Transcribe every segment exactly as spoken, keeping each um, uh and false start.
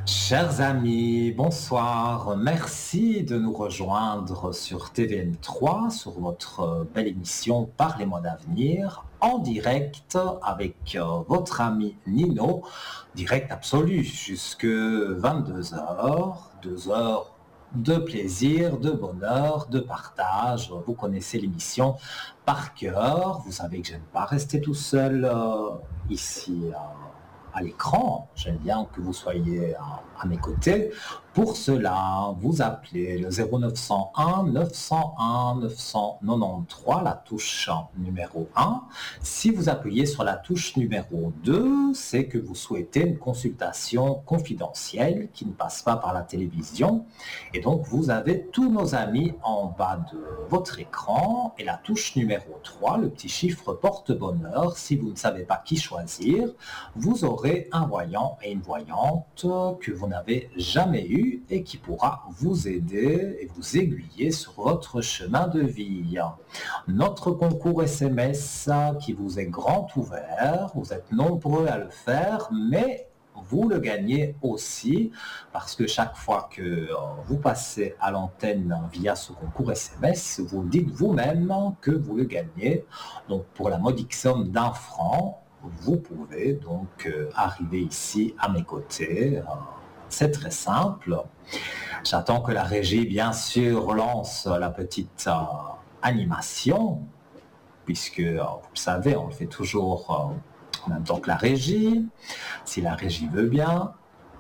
Chers amis, bonsoir. Merci de nous rejoindre sur T V M trois, sur votre belle émission Parlez-moi d'avenir, en direct avec euh, votre ami Nino, direct absolu, jusque vingt-deux heures, deux heures de plaisir, de bonheur, de partage. Vous connaissez l'émission par cœur. Vous savez que j'aime pas rester tout seul euh, ici. euh, à l'écran. J'aime bien que vous soyez à, à mes côtés. Pour cela, vous appelez le zéro neuf cent un neuf cent un neuf cent quatre-vingt-treize, la touche numéro un. Si vous appuyez sur la touche numéro deux, c'est que vous souhaitez une consultation confidentielle qui ne passe pas par la télévision. Et donc, vous avez tous nos amis en bas de votre écran. Et la touche numéro trois, le petit chiffre porte-bonheur, si vous ne savez pas qui choisir, vous aurez un voyant et une voyante que vous n'avez jamais eu et qui pourra vous aider et vous aiguiller sur votre chemin de vie. Notre concours S M S qui vous est grand ouvert, vous êtes nombreux à le faire, mais vous le gagnez aussi parce que chaque fois que euh, vous passez à l'antenne via ce concours S M S, vous dites vous-même que vous le gagnez. Donc pour la modique somme d'un franc, vous pouvez donc euh, arriver ici à mes côtés. Euh, c'est très simple. J'attends que la régie, bien sûr, lance la petite euh, animation, puisque, euh, vous le savez, on le fait toujours euh, en même temps que la régie, si la régie veut bien.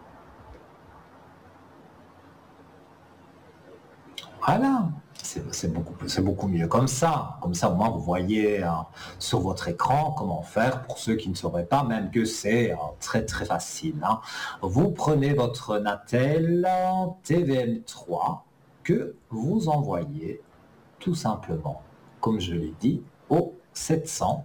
Voilà, c'est c'est beaucoup, c'est beaucoup mieux comme ça. Comme ça, au moins, vous voyez euh, sur votre écran comment faire pour ceux qui ne sauraient pas, même que c'est euh, très très facile. hein. Vous prenez votre Natel T V M trois que vous envoyez tout simplement, comme je l'ai dit, au sept cents,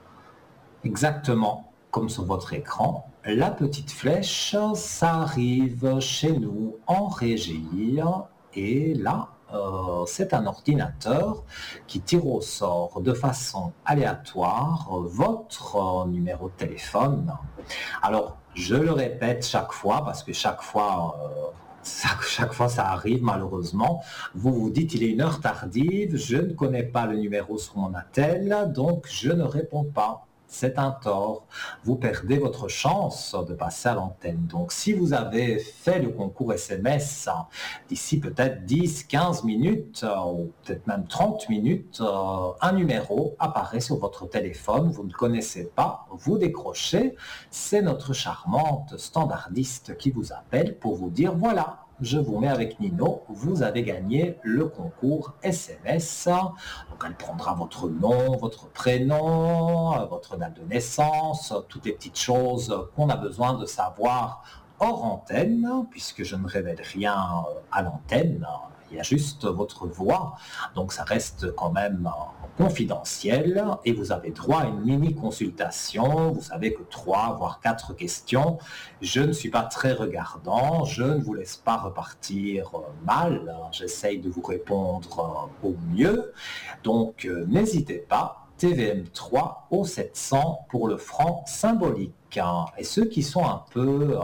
exactement comme sur votre écran. La petite flèche, ça arrive chez nous en régie et là, euh, c'est un ordinateur qui tire au sort de façon aléatoire votre euh, numéro de téléphone. Alors, je le répète chaque fois parce que chaque fois, euh, chaque, chaque fois ça arrive malheureusement. Vous vous dites il est une heure tardive, je ne connais pas le numéro sur mon attel, donc je ne réponds pas. C'est un tort. Vous perdez votre chance de passer à l'antenne. Donc, si vous avez fait le concours S M S d'ici peut-être dix, quinze minutes, euh, ou peut-être même trente minutes, euh, un numéro apparaît sur votre téléphone, vous ne connaissez pas, vous décrochez, c'est notre charmante standardiste qui vous appelle pour vous dire voilà, je vous mets avec Nino, vous avez gagné le concours S M S. Donc elle prendra votre nom, votre prénom, votre date de naissance, toutes les petites choses qu'on a besoin de savoir hors antenne, puisque je ne révèle rien à l'antenne, il y a juste votre voix, donc ça reste quand même confidentiel et vous avez droit à une mini consultation. Vous savez que trois voire quatre questions. Je ne suis pas très regardant, je ne vous laisse pas repartir mal, j'essaye de vous répondre au mieux, donc euh, n'hésitez pas. T V M trois au sept cents pour le franc symbolique. hein. Et ceux qui sont un peu euh,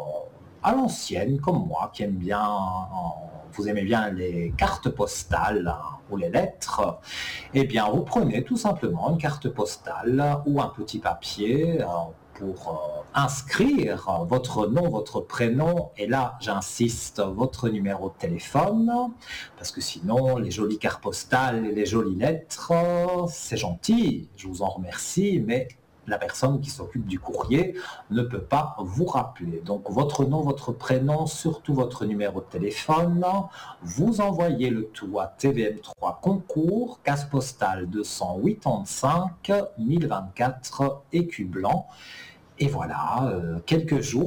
à l'ancienne, comme moi, qui aiment bien, euh, vous aimez bien les cartes postales hein, ou les lettres, eh bien, vous prenez tout simplement une carte postale ou un petit papier euh, pour euh, inscrire votre nom, votre prénom, et là, j'insiste, votre numéro de téléphone, parce que sinon, les jolies cartes postales et les jolies lettres, c'est gentil, je vous en remercie, mais la personne qui s'occupe du courrier ne peut pas vous rappeler. Donc votre nom, votre prénom, surtout votre numéro de téléphone, vous envoyez le tout à T V M trois concours, case postale deux cent quatre-vingt-cinq mille vingt-quatre, écu blanc. Et voilà, euh, quelques jours